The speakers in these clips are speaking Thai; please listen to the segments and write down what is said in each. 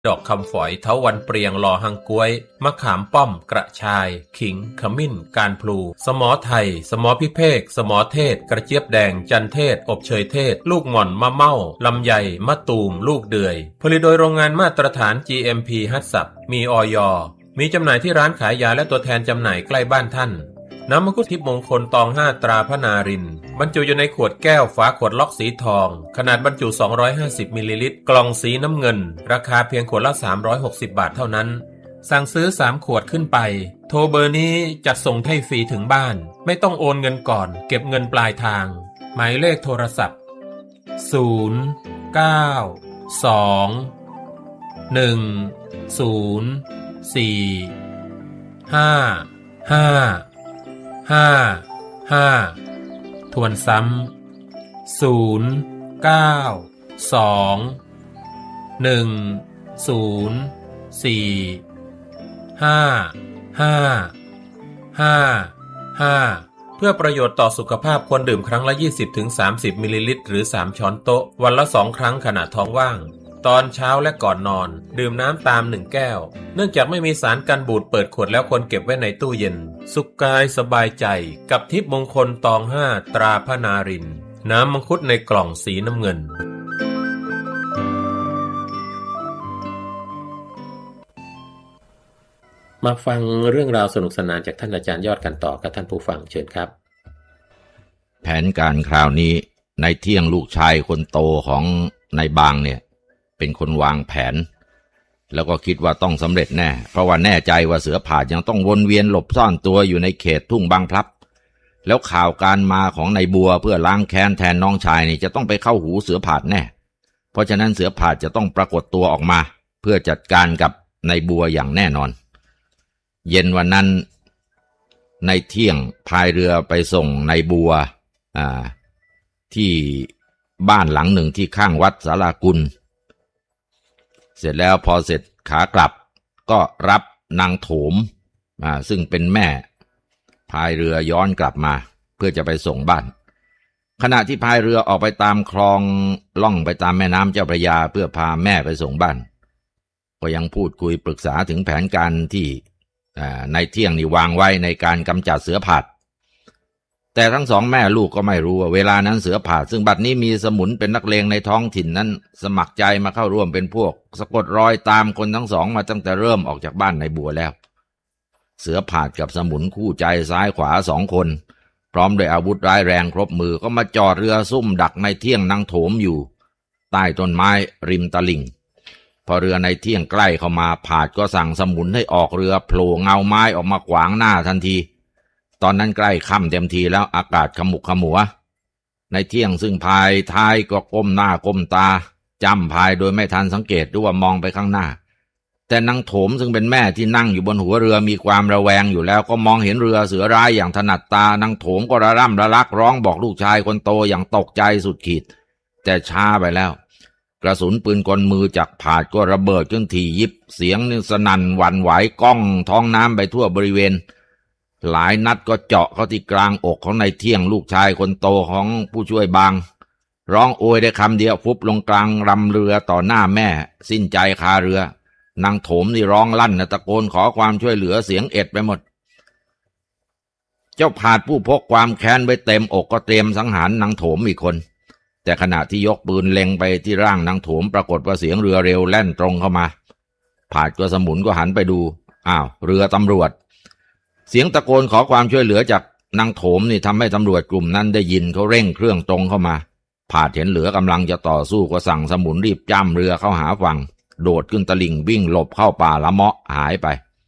ดอกคำฝอยเถาวัลย์เปรียงหล่อหังก้วยมะขามป้อมกระชายขิงขมิ้นการพลูสมอไทยสมอพิเภกสมอเทศกระเจี๊ยบแดงจันเทศอบเชยเทศลูกหม่อนมะเม่าลำไยมะตูมลูกเดือยผลิตโดยโรงงานมาตรฐาน GMP ฮัตสับมีอย.มีจำหน่ายที่ร้านขายยาและตัวแทนจำหน่ายใกล้บ้านท่านน้ำมังคุดทิพย์มงคลตอง5ตราพระนารินทร์บรรจุอยู่ในขวดแก้วฝาขวดล็อกสีทองขนาดบรรจุ250มิลลิลิตรกล่องสีน้ำเงินราคาเพียงขวดละ360บาทเท่านั้นสั่งซื้อ3ขวดขึ้นไปโทรเบอร์นี้จัดส่งให้ฟรีถึงบ้านไม่ต้องโอนเงินก่อนเก็บเงินปลายทางหมายเลขโทรศัพท์0 9 2 1 0 4 5 5 5 ทวนซ้ำ0 9 2 1 0 4 5 5 5 เพื่อประโยชน์ต่อสุขภาพควรดื่มครั้งละ 20-30 มิลลิลิตรหรือ3ช้อนโต๊ะวันละ2ครั้งขณะท้องว่างตอนเช้าและก่อนนอนดื่มน้ำตาม1แก้วเนื่องจากไม่มีสารกันบูดเปิดขวดแล้วควรเก็บไว้ในตู้เย็นสุขกายสบายใจกับทิพย์มงคลตอง5ตราพระนารินทร์น้ำมังคุดในกล่องสีน้ำเงินมาฟังเรื่องราวสนุกสนานจากท่านอาจารย์ยอดกันต่อกับท่านผู้ฟังเชิญครับแผนการคราวนี้ในเที่ยงลูกชายคนโตของนายบางเนี่ยเป็นคนวางแผนแล้วก็คิดว่าต้องสำเร็จแน่เพราะว่าแน่ใจว่าเสือผาดยังต้องวนเวียนหลบซ่อนตัวอยู่ในเขตทุ่งบางพลับแล้วข่าวการมาของนายบัวเพื่อล้างแค้นแทนน้องชายนี่จะต้องไปเข้าหูเสือผาดแน่เพราะฉะนั้นเสือผาดจะต้องปรากฏตัวออกมาเพื่อจัดการกับนายบัวอย่างแน่นอนเย็นวันนั้นในเที่ยงพายเรือไปส่งนายบัวที่บ้านหลังหนึ่งที่ข้างวัดศาลากุลเสร็จแล้วพอเสร็จขากลับก็รับนางโถมซึ่งเป็นแม่พายเรือย้อนกลับมาเพื่อจะไปส่งบ้านขณะที่พายเรือออกไปตามคลองล่องไปตามแม่น้ำเจ้าพระยาเพื่อพาแม่ไปส่งบ้านก็ยังพูดคุยปรึกษาถึงแผนการที่ในเที่ยงนี่วางไว้ในการกำจัดเสือผาดแต่ทั้งสองแม่ลูกก็ไม่รู้ว่าเวลานั้นเสือผาดซึ่งบัดนี้มีสมุนเป็นนักเลงในท้องถิ่นนั้นสมัครใจมาเข้าร่วมเป็นพวกสะกดรอยตามคนทั้งสองมาตั้งแต่เริ่มออกจากบ้านนายบัวแล้วเสือผาดกับสมุนคู่ใจซ้ายขวา2 คนพร้อมด้วยอาวุธร้ายแรงครบมือก็มาจอดเรือซุ่มดักในเที่ยงนางโถมอยู่ใต้ต้นไม้ริมตลิ่งพอเรือในเที่ยงใกล้เข้ามาผาดก็สั่งสมุนให้ออกเรือโผล่เงาไม้ออกมาขวางหน้าทันทีตอนนั้นใกล้ค่ำเต็มทีแล้วอากาศขมุกขมัวในเที่ยงซึ่งพายท้ายก็ก้มหน้าก้มตาจ้ำพายโดยไม่ทันสังเกตหรือว่ามองไปข้างหน้าแต่นางโถมซึ่งเป็นแม่ที่นั่งอยู่บนหัวเรือมีความระแวงอยู่แล้วก็มองเห็นเรือเสือร้ายอย่างถนัดตานางโถมก็ระร่ำระลักร้องบอกลูกชายคนโตอย่างตกใจสุดขีดแต่ช้าไปแล้วกระสุนปืนกลมือจากผาดก็ระเบิดขึ้นถี่ยิบเสียงสนั่นหวั่นไหวก้องท้องน้ำไปทั่วบริเวณหลายนัดก็เจาะเข้าที่กลางอกของนายเที่ยงลูกชายคนโตของผู้ช่วยบางร้องโอยได้คำเดียวฟุบลงกลางลำเรือต่อหน้าแม่สิ้นใจคาเรือนางโถมนี่ร้องลั่นตะโกนขอความช่วยเหลือเสียงเอ็ดไปหมดเจ้าผาดผู้พกความแค้นไว้เต็มอกก็เตรียมสังหารนางโถมอีกคนแต่ขณะที่ยกปืนเล็งไปที่ร่างนางโถมปรากฏว่าเสียงเรือเร็วแล่นตรงเข้ามาผาดก็สมุนก็หันไปดูอ้าวเรือตำรวจเสียงตะโกนขอความช่วยเหลือจากนางโถมนี่ทำให้ตำรวจกลุ่มนั้นได้ยินเขาเร่งเครื่องตรงเข้ามาผาดเห็นเหลือกำลังจะต่อสู้ก็สั่งสมุนรีบจ้ำเรือเข้าหาฝั่งโดดขึ้นตลิ่งวิ่งหลบเข้าป่าละเมาะหายไป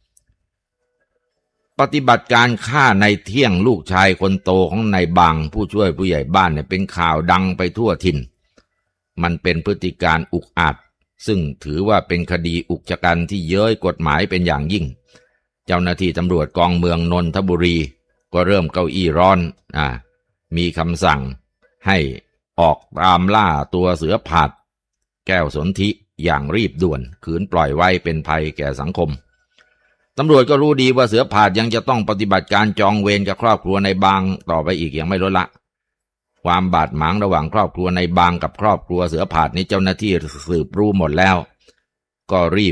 ปฏิบัติการฆ่าในเที่ยงลูกชายคนโตของนายบางผู้ช่วยผู้ใหญ่บ้านเนี่ยเป็นข่าวดังไปทั่วถิ่นมันเป็นพฤติการอุกอาจซึ่งถือว่าเป็นคดีอุกชะกันที่เย้ยกฎหมายเป็นอย่างยิ่งเจ้าหน้าที่ตำรวจกองเมืองนนทบุรีก็เริ่มเก้าอี้ร้อนมีคำสั่งให้ออกตามล่าตัวเสือผาดแก้วสนธิอย่างรีบด่วนขืนปล่อยไว้เป็นภัยแก่สังคมตำรวจก็รู้ดีว่าเสือผาดยังจะต้องปฏิบัติการจองเวรกับครอบครัวในบางต่อไปอีกอย่างไม่ลดละความบาดหมางระหว่างครอบครัวในบางกับครอบครัวเสือผาดนี้เจ้าหน้าที่สืบรู้หมดแล้วก็รีบ